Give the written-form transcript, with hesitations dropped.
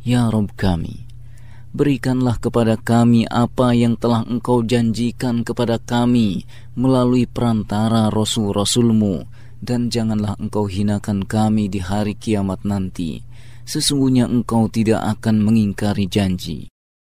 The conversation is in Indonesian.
Ya Rabb kami, berikanlah kepada kami apa yang telah Engkau janjikan kepada kami melalui perantara Rasul-Rasul-Mu, dan janganlah Engkau hinakan kami di hari kiamat nanti. Sesungguhnya Engkau tidak akan mengingkari janji.